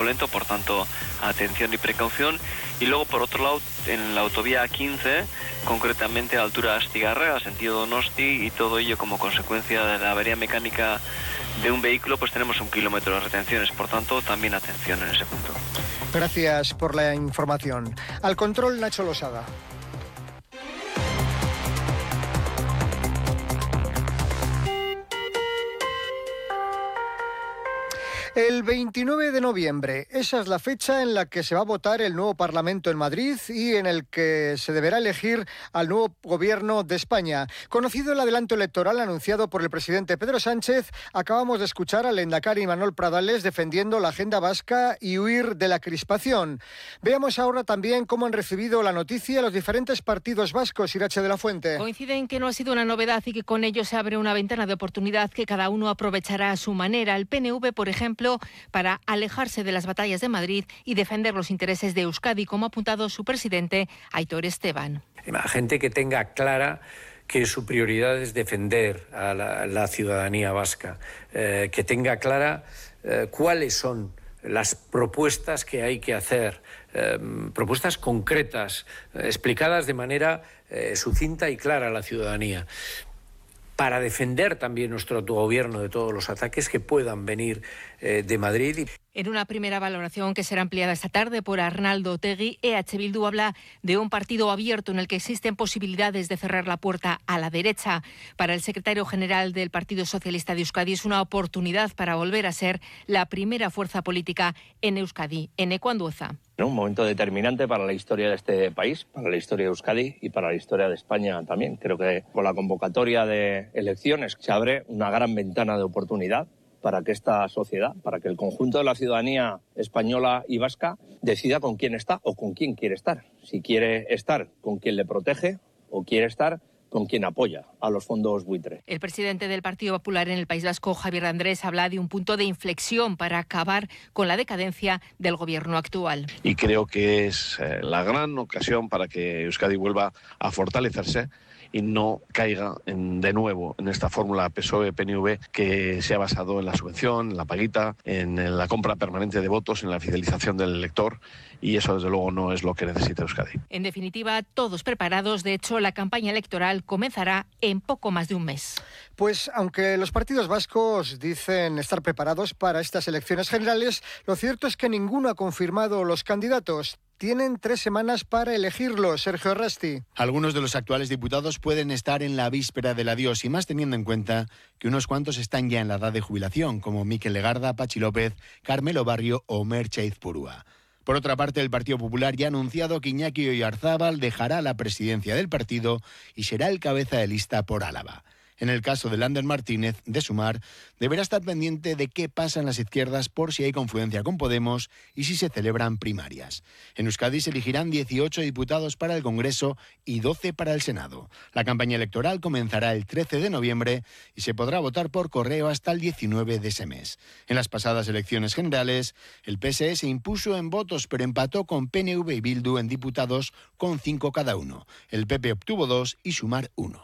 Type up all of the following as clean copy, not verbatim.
lento, por tanto atención y precaución. Y luego por otro lado en la autovía 15, concretamente a altura de Astigarraga, sentido Donosti, y todo ello como consecuencia de la avería mecánica de un vehículo, pues tenemos 1 kilómetro de retenciones, por tanto también atención en ese punto. Gracias por la información. Al control, Nacho Losada. El 29 de noviembre, esa es la fecha en la que se va a votar el nuevo Parlamento en Madrid y en el que se deberá elegir al nuevo gobierno de España. Conocido el adelanto electoral anunciado por el presidente Pedro Sánchez, acabamos de escuchar al lehendakari Imanol Pradales defendiendo la agenda vasca y huir de la crispación. Veamos ahora también cómo han recibido la noticia los diferentes partidos vascos. Irache de la Fuente. Coinciden que no ha sido una novedad y que con ello se abre una ventana de oportunidad que cada uno aprovechará a su manera. El PNV, por ejemplo, para alejarse de las batallas de Madrid y defender los intereses de Euskadi, como ha apuntado su presidente, Aitor Esteban. Gente que tenga clara que su prioridad es defender a la ciudadanía vasca, que tenga clara cuáles son las propuestas que hay que hacer, propuestas concretas, explicadas de manera sucinta y clara a la ciudadanía, para defender también nuestro autogobierno de todos los ataques que puedan venir de Madrid. En una primera valoración que será ampliada esta tarde por Arnaldo Otegi, EH Bildu habla de un partido abierto en el que existen posibilidades de cerrar la puerta a la derecha. Para el secretario general del Partido Socialista de Euskadi es una oportunidad para volver a ser la primera fuerza política en Euskadi. Eneco Andueza. Un momento determinante para la historia de este país, para la historia de Euskadi y para la historia de España también. Creo que con la convocatoria de elecciones se abre una gran ventana de oportunidad para que esta sociedad, para que el conjunto de la ciudadanía española y vasca decida con quién está o con quién quiere estar. Si quiere estar con quien le protege o quiere estar con quien apoya a los fondos buitre. El presidente del Partido Popular en el País Vasco, Javier Andrés, habla de un punto de inflexión para acabar con la decadencia del gobierno actual. Y creo que es la gran ocasión para que Euskadi vuelva a fortalecerse y no caiga de nuevo en esta fórmula PSOE-PNV que se ha basado en la subvención, en la paguita, en la compra permanente de votos, en la fidelización del elector, y eso desde luego no es lo que necesita Euskadi. En definitiva, todos preparados. De hecho, la campaña electoral comenzará en poco más de un mes. Pues aunque los partidos vascos dicen estar preparados para estas elecciones generales, lo cierto es que ninguno ha confirmado los candidatos. Tienen 3 semanas para elegirlos. Sergio Rasti. Algunos de los actuales diputados pueden estar en la víspera del adiós, y más teniendo en cuenta que unos cuantos están ya en la edad de jubilación, como Mikel Legarda, Pachi López, Carmelo Barrio o Merche Aizpurua. Por otra parte, el Partido Popular ya ha anunciado que Iñaki Oyarzábal dejará la presidencia del partido y será el cabeza de lista por Álava. En el caso de Lander Martínez, de Sumar, deberá estar pendiente de qué pasa en las izquierdas por si hay confluencia con Podemos y si se celebran primarias. En Euskadi se elegirán 18 diputados para el Congreso y 12 para el Senado. La campaña electoral comenzará el 13 de noviembre y se podrá votar por correo hasta el 19 de ese mes. En las pasadas elecciones generales, el PSE se impuso en votos, pero empató con PNV y Bildu en diputados con 5 cada uno. El PP obtuvo 2 y Sumar 1.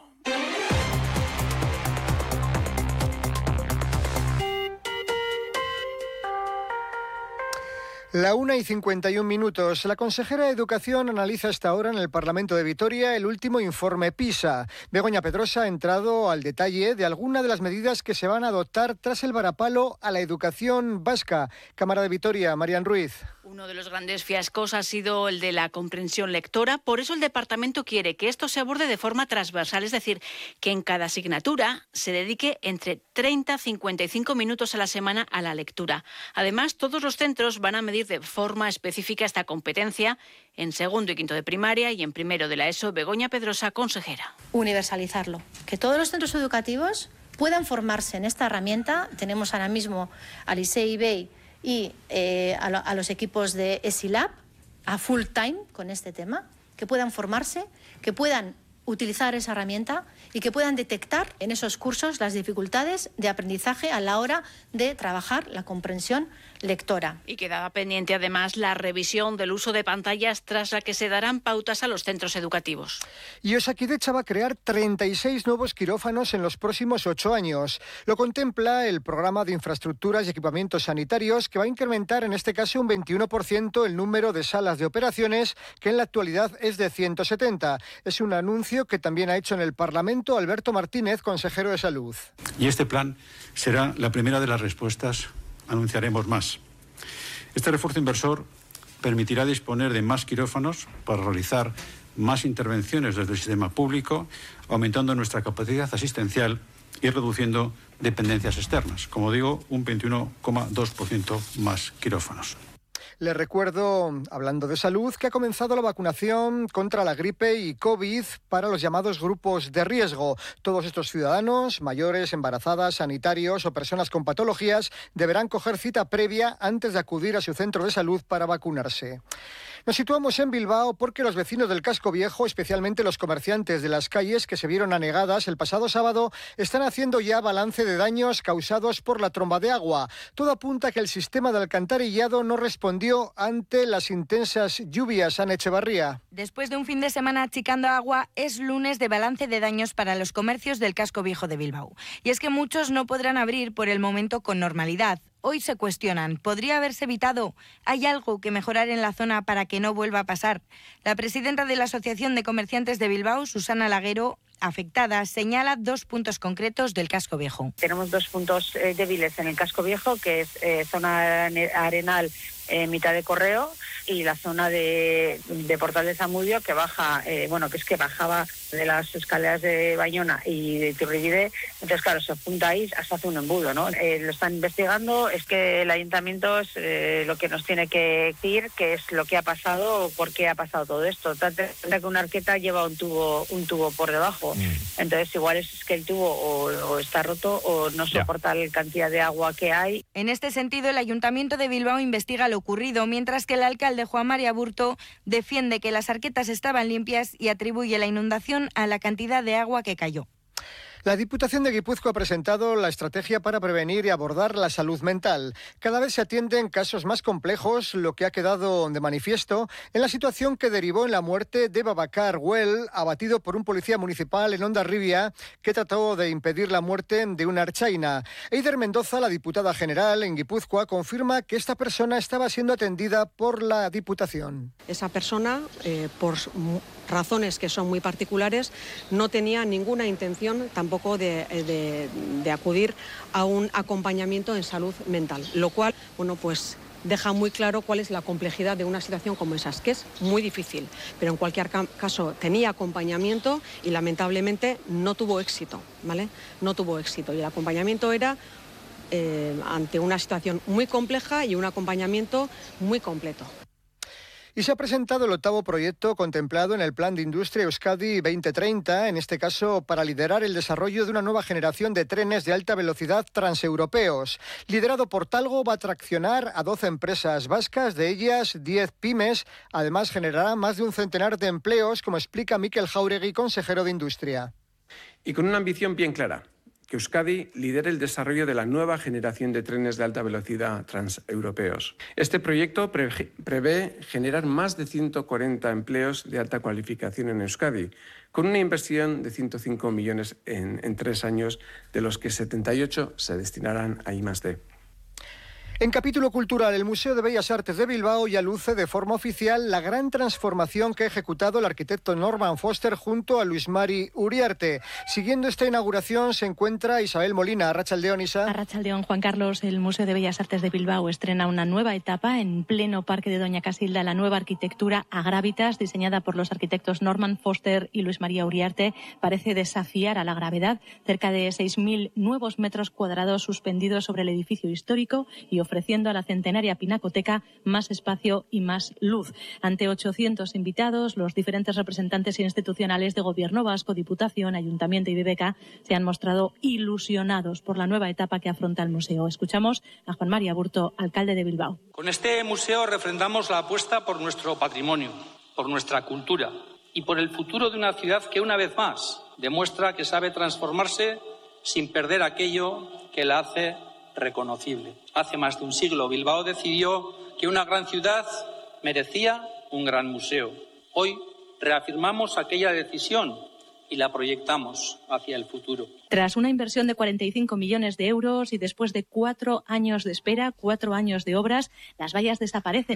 La 1:51. La consejera de Educación analiza esta hora en el Parlamento de Vitoria el último informe PISA. Begoña Pedrosa ha entrado al detalle de algunas de las medidas que se van a adoptar tras el varapalo a la educación vasca. Cámara de Vitoria, Marian Ruiz. Uno de los grandes fiascos ha sido el de la comprensión lectora. Por eso el departamento quiere que esto se aborde de forma transversal, es decir, que en cada asignatura se dedique entre 30 y 55 minutos a la semana a la lectura. Además, todos los centros van a medir de forma específica esta competencia en segundo y quinto de primaria y en primero de la ESO. Begoña Pedrosa, consejera. Universalizarlo, que todos los centros educativos puedan formarse en esta herramienta. Tenemos ahora mismo al ISEE IBEI y a los equipos de ESILAB a full time con este tema, que puedan formarse, que puedan utilizar esa herramienta y que puedan detectar en esos cursos las dificultades de aprendizaje a la hora de trabajar la comprensión lectora. Y quedaba pendiente además la revisión del uso de pantallas, tras la que se darán pautas a los centros educativos. Y Osakidetza va a crear 36 nuevos quirófanos en los próximos 8 años. Lo contempla el programa de infraestructuras y equipamientos sanitarios, que va a incrementar en este caso un 21% el número de salas de operaciones, que en la actualidad es de 170. Es un anuncio que también ha hecho en el Parlamento Alberto Martínez, consejero de Salud. Y este plan será la primera de las respuestas. Anunciaremos más. Este refuerzo inversor permitirá disponer de más quirófanos para realizar más intervenciones desde el sistema público, aumentando nuestra capacidad asistencial y reduciendo dependencias externas. Como digo, un 21,2% más quirófanos. Les recuerdo, hablando de salud, que ha comenzado la vacunación contra la gripe y COVID para los llamados grupos de riesgo. Todos estos ciudadanos, mayores, embarazadas, sanitarios o personas con patologías, deberán coger cita previa antes de acudir a su centro de salud para vacunarse. Nos situamos en Bilbao porque los vecinos del Casco Viejo, especialmente los comerciantes de las calles que se vieron anegadas el pasado sábado, están haciendo ya balance de daños causados por la tromba de agua. Todo apunta a que el sistema de alcantarillado no respondió ante las intensas lluvias. Ana Echevarría. Después de un fin de semana achicando agua, es lunes de balance de daños para los comercios del Casco Viejo de Bilbao. Y es que muchos no podrán abrir por el momento con normalidad. Hoy se cuestionan, ¿podría haberse evitado? ¿Hay algo que mejorar en la zona para que no vuelva a pasar? La presidenta de la Asociación de Comerciantes de Bilbao, Susana Laguero, afectada, señala 2 puntos concretos del Casco Viejo. Tenemos 2 puntos débiles en el Casco Viejo, que es zona arenal, mitad de Correo, y la zona de Portal de Zamudio, que baja, que bajaba de las escaleras de Bayona y de Iturribide. Entonces, claro, se junta ahí, hasta hace un embudo, ¿no? Lo están investigando. Es que el ayuntamiento es lo que nos tiene que decir qué es lo que ha pasado o por qué ha pasado todo esto. Tanto que una arqueta lleva un tubo por debajo. Entonces, igual es que el tubo o está roto o no soporta la cantidad de agua que hay. En este sentido, el Ayuntamiento de Bilbao investiga lo ocurrido, mientras que el alcalde Juan Mari Aburto defiende que las arquetas estaban limpias y atribuye la inundación a la cantidad de agua que cayó. La Diputación de Guipúzcoa ha presentado la estrategia para prevenir y abordar la salud mental. Cada vez se atienden casos más complejos, lo que ha quedado de manifiesto en la situación que derivó en la muerte de Babacar Güell, abatido por un policía municipal en Hondarribia, que trató de impedir la muerte de una ertzaina. Eider Mendoza, la diputada general en Guipúzcoa, confirma que esta persona estaba siendo atendida por la Diputación. Esa persona, por razones que son muy particulares, no tenía ninguna intención tampoco de acudir a un acompañamiento en salud mental, lo cual, deja muy claro cuál es la complejidad de una situación como esas, que es muy difícil, pero en cualquier caso tenía acompañamiento y lamentablemente no tuvo éxito, ¿vale? No tuvo éxito, y el acompañamiento era ante una situación muy compleja y un acompañamiento muy completo. Y se ha presentado el 8º proyecto contemplado en el Plan de Industria Euskadi 2030, en este caso para liderar el desarrollo de una nueva generación de trenes de alta velocidad transeuropeos. Liderado por Talgo, va a traccionar a 12 empresas vascas, de ellas 10 pymes. Además, generará más de un centenar de empleos, como explica Mikel Jauregui, consejero de Industria. Y con una ambición bien clara: que Euskadi lidere el desarrollo de la nueva generación de trenes de alta velocidad transeuropeos. Este proyecto prevé generar más de 140 empleos de alta cualificación en Euskadi, con una inversión de 105 millones en 3 años, de los que 78 se destinarán a I+D. En capítulo cultural, el Museo de Bellas Artes de Bilbao ya luce de forma oficial la gran transformación que ha ejecutado el arquitecto Norman Foster junto a Luis Mari Uriarte. Siguiendo esta inauguración se encuentra Isabel Molina. Arratsaldeon, Isa. Arratsaldeon, Juan Carlos. El Museo de Bellas Artes de Bilbao estrena una nueva etapa en pleno Parque de Doña Casilda, la nueva arquitectura Agrávitas, diseñada por los arquitectos Norman Foster y Luis María Uriarte. Parece desafiar a la gravedad. Cerca de 6.000 nuevos metros cuadrados suspendidos sobre el edificio histórico y ofreciendo a la centenaria Pinacoteca más espacio y más luz. Ante 800 invitados, los diferentes representantes institucionales de Gobierno Vasco, Diputación, Ayuntamiento y BBK se han mostrado ilusionados por la nueva etapa que afronta el museo. Escuchamos a Juan Mari Aburto, alcalde de Bilbao. Con este museo refrendamos la apuesta por nuestro patrimonio, por nuestra cultura y por el futuro de una ciudad que, una vez más, demuestra que sabe transformarse sin perder aquello que la hace reconocible. Hace más de un siglo, Bilbao decidió que una gran ciudad merecía un gran museo. Hoy reafirmamos aquella decisión y la proyectamos hacia el futuro. Tras una inversión de 45 millones de euros y después de 4 años de espera, 4 años de obras, las vallas desaparecen.